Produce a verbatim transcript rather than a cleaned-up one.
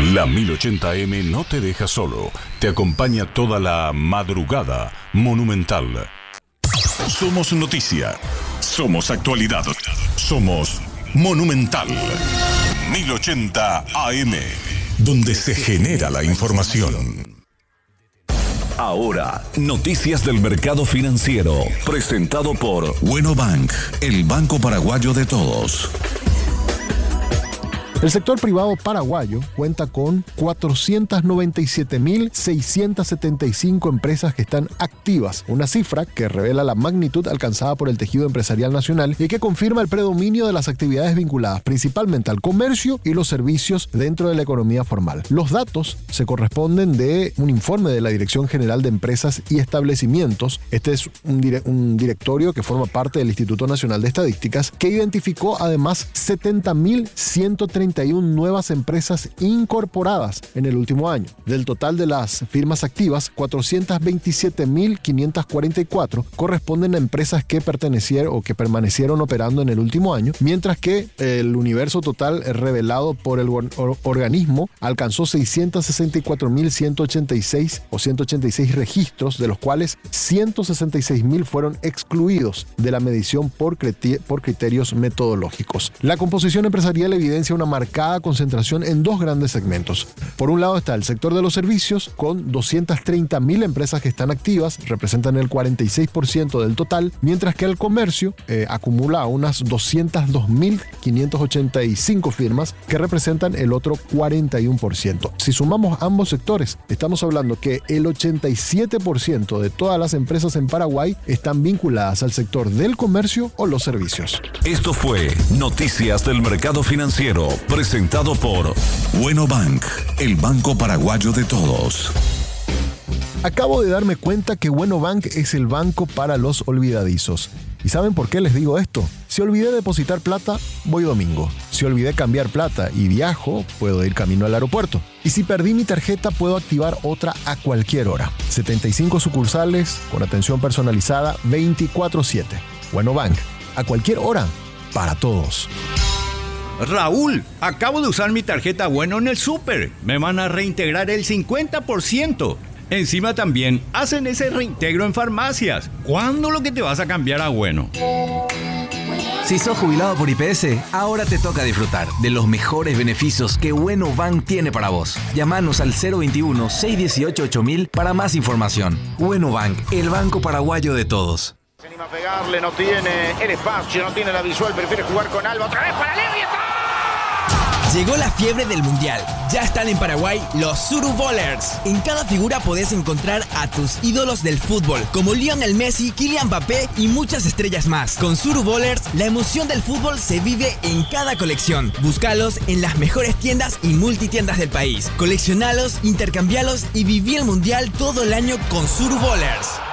La mil ochenta eme no te deja solo, te acompaña toda la madrugada. Monumental. Somos noticia, somos actualidad, somos Monumental. mil ochenta A M, donde se genera la información. Ahora, noticias del mercado financiero, presentado por Bueno Bank, el banco paraguayo de todos. El sector privado paraguayo cuenta con cuatrocientas noventa y siete mil seiscientas setenta y cinco empresas que están activas, una cifra que revela la magnitud alcanzada por el tejido empresarial nacional y que confirma el predominio de las actividades vinculadas principalmente al comercio y los servicios dentro de la economía formal. Los datos se corresponden de un informe de la Dirección General de Empresas y Establecimientos. Este es un, dire- un directorio que forma parte del Instituto Nacional de Estadísticas, que identificó además setenta mil ciento treinta y una nuevas empresas incorporadas en el último año. Del total de las firmas activas, cuatrocientas veintisiete mil quinientas cuarenta y cuatro corresponden a empresas que pertenecieron o que permanecieron operando en el último año, mientras que el universo total revelado por el or- organismo alcanzó seiscientos sesenta y cuatro mil ciento ochenta y seis o ciento ochenta y seis registros, de los cuales ciento sesenta y seis mil fueron excluidos de la medición por, criti- por criterios metodológicos. La composición empresarial evidencia una marcada concentración en dos grandes segmentos. Por un lado está el sector de los servicios, con doscientas treinta mil empresas que están activas, representan el cuarenta y seis por ciento del total, mientras que el comercio eh, acumula unas doscientas dos mil quinientas ochenta y cinco firmas, que representan el otro cuarenta y uno por ciento. Si sumamos ambos sectores, estamos hablando que el ochenta y siete por ciento de todas las empresas en Paraguay están vinculadas al sector del comercio o los servicios. Esto fue Noticias del Mercado Financiero, presentado por Bueno Bank, el banco paraguayo de todos. Acabo de darme cuenta que Bueno Bank es el banco para los olvidadizos. ¿Y saben por qué les digo esto? Si olvidé depositar plata, voy domingo. Si olvidé cambiar plata y viajo, puedo ir camino al aeropuerto. Y si perdí mi tarjeta, puedo activar otra a cualquier hora. setenta y cinco sucursales con atención personalizada veinticuatro siete. Bueno Bank, a cualquier hora, para todos. Raúl, acabo de usar mi tarjeta Bueno en el súper. Me van a reintegrar el cincuenta por ciento. Encima también hacen ese reintegro en farmacias. ¿Cuándo lo que te vas a cambiar a Bueno? Si sos jubilado por I P S, ahora te toca disfrutar de los mejores beneficios que Bueno Bank tiene para vos. Llámanos al cero veintiuno, seiscientos dieciocho, ocho mil para más información. Bueno Bank, el banco paraguayo de todos. Se anima a pegarle, no tiene el espacio, no tiene la visual, prefiere jugar con Alba. Otra vez para Leo y está. Llegó la fiebre del mundial. Ya están en Paraguay los Suru Ballers. En cada figura podés encontrar a tus ídolos del fútbol, como Lionel Messi, Kylian Mbappé y muchas estrellas más. Con Suru Ballers, la emoción del fútbol se vive en cada colección. Búscalos en las mejores tiendas y multitiendas del país. Coleccionalos, intercambialos y viví el mundial todo el año con Suru Ballers.